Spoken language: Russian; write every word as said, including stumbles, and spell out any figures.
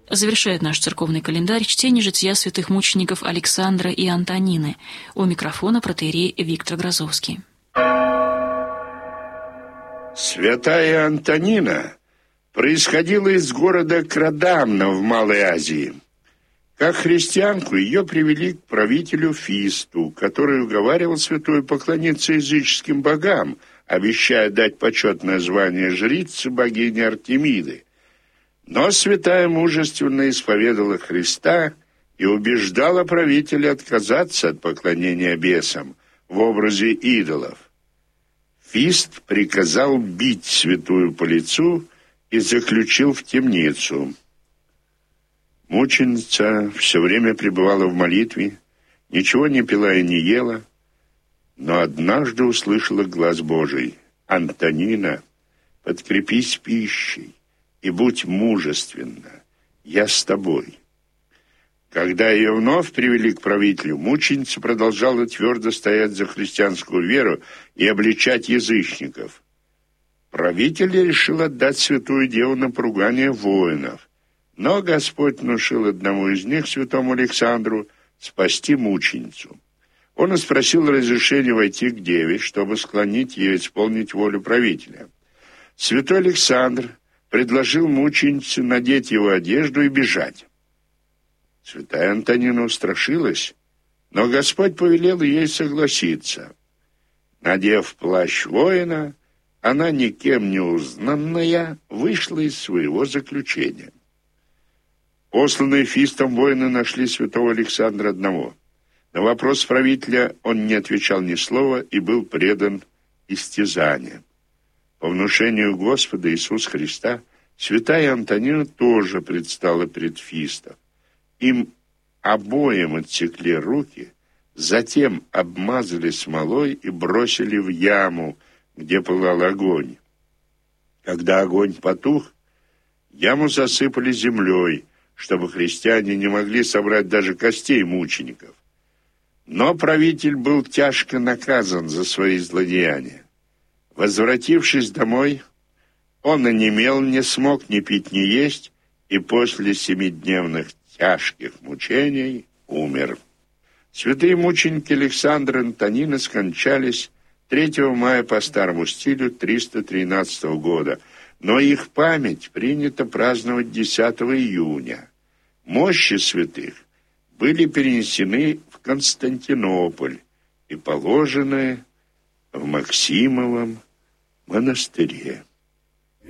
Завершает наш церковный календарь чтение жития святых мучеников Александра и Антонины. У микрофона протоиерей Виктор Грозовский. Святая Антонина происходила из города Крадамна в Малой Азии. Как христианку ее привели к правителю Фисту, который уговаривал святую поклониться языческим богам, обещая дать почетное звание жрицы богини Артемиды. Но святая мужественно исповедала Христа и убеждала правителя отказаться от поклонения бесам в образе идолов. Фист приказал бить святую по лицу и заключил в темницу. Мученица все время пребывала в молитве, ничего не пила и не ела, но однажды услышала глас Божий: «Антонина, подкрепись пищей и будь мужественна, я с тобой». Когда ее вновь привели к правителю, мученица продолжала твердо стоять за христианскую веру и обличать язычников. Правитель решил отдать святую деву на поругание воинов, но Господь внушил одному из них, святому Александру, спасти мученицу. Он спросил разрешения войти к деве, чтобы склонить ее исполнить волю правителя. Святой Александр предложил мученице надеть его одежду и бежать. Святая Антонина устрашилась, но Господь повелел ей согласиться. Надев плащ воина, она, никем не узнанная, вышла из своего заключения. Посланные Фистом воины нашли святого Александра одного. На вопрос правителя он не отвечал ни слова и был предан истязаниям. По внушению Господа Иисуса Христа святая Антонина тоже предстала пред Фистом. Им обоим отсекли руки, затем обмазали смолой и бросили в яму, где пылал огонь. Когда огонь потух, яму засыпали землей, чтобы христиане не могли собрать даже костей мучеников. Но правитель был тяжко наказан за свои злодеяния. Возвратившись домой, он онемел, не смог ни пить, ни есть, и после семидневных тяжких мучений умер. Святые мученики Александр и Антонина скончались третьего мая по старому стилю триста тринадцатого года, но их память принято праздновать десятого июня. Мощи святых были перенесены в Константинополь и положены в Максимовом монастыре.